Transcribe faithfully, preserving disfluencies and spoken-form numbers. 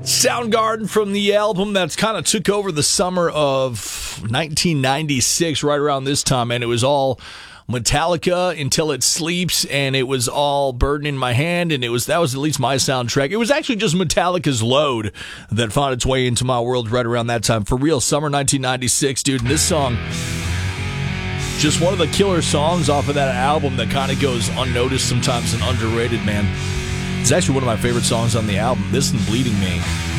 Soundgarden from the album that's kind of took over the summer of nineteen ninety-six, right around this time, and it was all Metallica Until It Sleeps, and it was all Burden in My Hand, and it was that was at least my soundtrack. It was actually just Metallica's Load that found its way into my world right around that time. For real, summer nineteen ninety-six, dude, and this song, just one of the killer songs off of that album that kind of goes unnoticed sometimes and underrated, man. It's actually one of my favorite songs on the album, this and Bleeding Me.